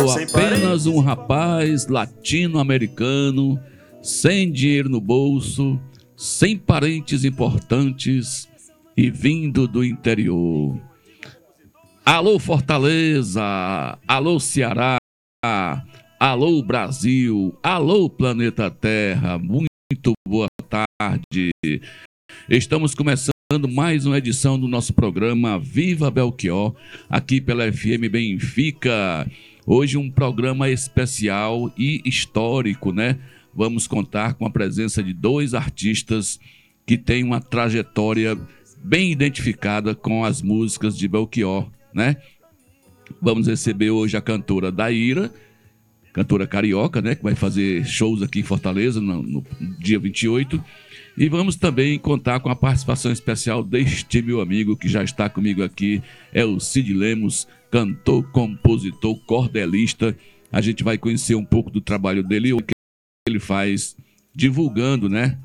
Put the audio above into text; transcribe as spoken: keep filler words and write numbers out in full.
Sou apenas um rapaz latino-americano, sem dinheiro no bolso, sem parentes importantes e vindo do interior. Alô Fortaleza, alô Ceará, alô Brasil, alô Planeta Terra, muito boa tarde. Estamos começando mais uma edição do nosso programa Viva Belchior, aqui pela F M Benfica. Hoje um programa especial e histórico, né? Vamos contar com a presença de dois artistas que têm uma trajetória bem identificada com as músicas de Belchior, né? Vamos receber hoje a cantora Daíra, cantora carioca, né? Que vai fazer shows aqui em Fortaleza no, no dia vinte e oito. E vamos também contar com a participação especial deste meu amigo que já está comigo aqui, é o Cid Lemos, cantor, compositor, cordelista. A gente vai conhecer um pouco do trabalho dele, o que ele faz divulgando, né,